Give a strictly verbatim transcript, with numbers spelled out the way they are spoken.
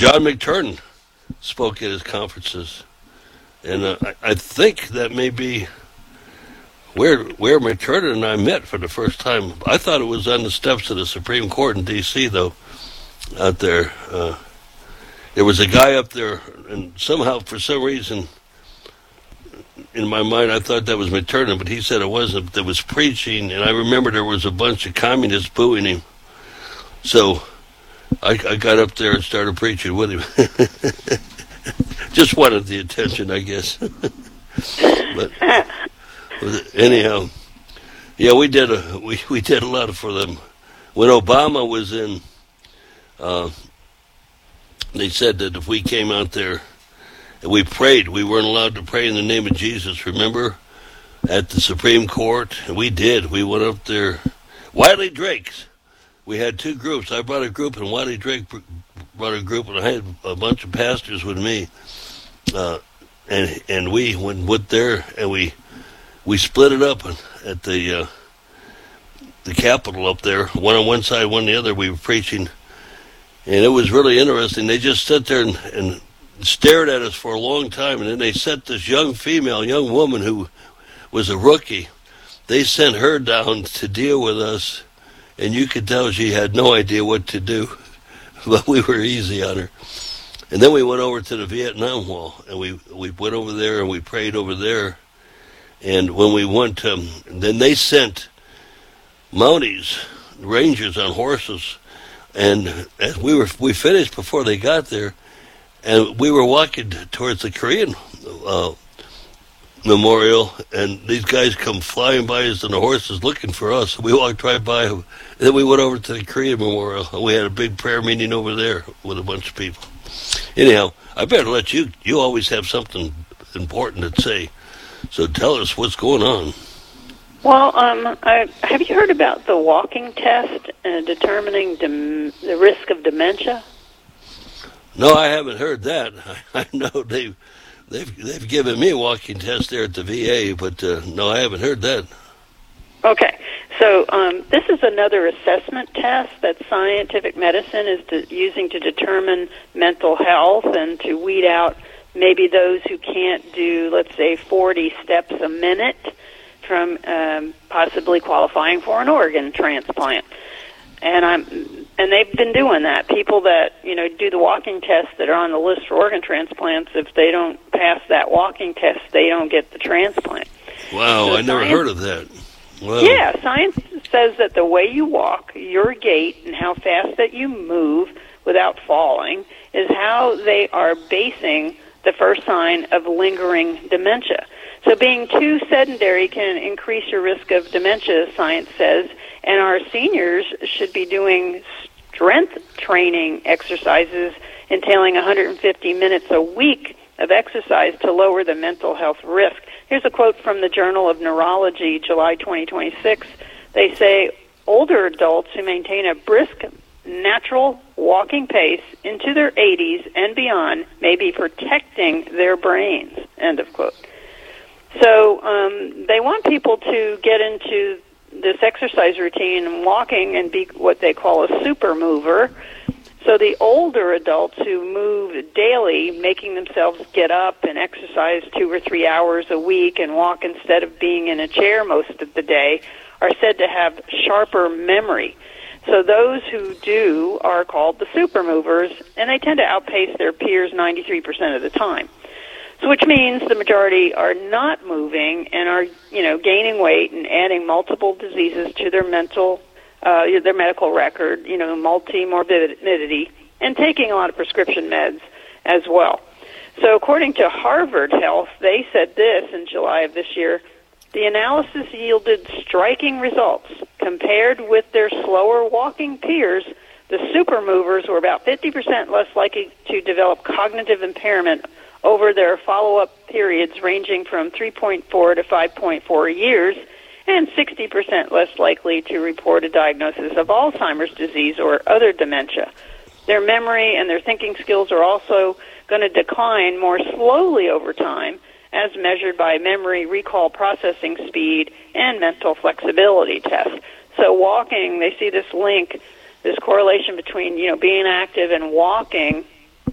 John McTurnan spoke at his conferences, and uh, I, I think that may be where where McTurnan and I met for the first time. I thought it was on the steps of the Supreme Court in D C, though, out there. Uh, there was a guy up there, and somehow, for some reason, in my mind, I thought that was McTurnan, but he said it wasn't. That was preaching, and I remember there was a bunch of communists booing him. So I, I got up there and started preaching with him. Just wanted the attention, I guess. But anyhow, yeah, we did a we, we did a lot for them. When Obama was in, uh, they said that if we came out there and we prayed, we weren't allowed to pray in the name of Jesus. Remember, at the Supreme Court, and we did. We went up there. Wiley Drake's. We had two groups. I brought a group, and Wiley Drake brought a group, and I had a bunch of pastors with me. Uh, and and we went, went there, and we we split it up at the uh, the Capitol up there. One on one side, one on the other. We were preaching, and it was really interesting. They just sat there and, and stared at us for a long time, and then they sent this young female, young woman who was a rookie. They sent her down to deal with us. And you could tell she had no idea what to do, but we were easy on her. And then we went over to the Vietnam Wall, and we, we went over there and we prayed over there. And when we went, um, then they sent Mounties, Rangers on horses, and as we were we finished before they got there, and we were walking towards the Korean uh, memorial, and these guys come flying by us on the horses looking for us. We walked right by them. And then we went over to the Korean memorial, and we had a big prayer meeting over there with a bunch of people. Anyhow, I better let you, you always have something important to say. So tell us what's going on. Well, um, I, have you heard about the walking test uh, determining dem- the risk of dementia? No, I haven't heard that. I, I know they've, they've, they've given me a walking test there at the V A, but uh, no, I haven't heard that. Okay, so um, this is another assessment test that scientific medicine is to, using to determine mental health and to weed out maybe those who can't do, let's say, forty steps a minute from um, possibly qualifying for an organ transplant. And I'm, and they've been doing that. People that, you know, do the walking tests that are on the list for organ transplants, if they don't pass that walking test, they don't get the transplant. Wow, so I never science, heard of that. Wow. Yeah, science says that the way you walk, your gait, and how fast that you move without falling is how they are basing the first sign of lingering dementia. So being too sedentary can increase your risk of dementia, science says, and our seniors should be doing strength training exercises entailing one hundred fifty minutes a week of exercise to lower the mental health risk. Here's a quote from the Journal of Neurology, July twenty twenty-six. They say, older adults who maintain a brisk, natural walking pace into their eighties and beyond may be protecting their brains, end of quote. So um, they want people to get into this exercise routine and walking and be what they call a super mover. So the older adults who move daily, making themselves get up and exercise two or three hours a week and walk instead of being in a chair most of the day, are said to have sharper memory. So those who do are called the super movers, and they tend to outpace their peers ninety-three percent of the time. So which means the majority are not moving and are, you know, gaining weight and adding multiple diseases to their mental, uh, their medical record, you know, multi-morbidity, and taking a lot of prescription meds as well. So according to Harvard Health, they said this in July of this year, the analysis yielded striking results. Compared with their slower walking peers, the super movers were about fifty percent less likely to develop cognitive impairment over their follow-up periods ranging from three point four to five point four years, and sixty percent less likely to report a diagnosis of Alzheimer's disease or other dementia. Their memory and their thinking skills are also going to decline more slowly over time, as measured by memory, recall, processing speed, and mental flexibility tests. So walking, they see this link, this correlation between, you know, being active and walking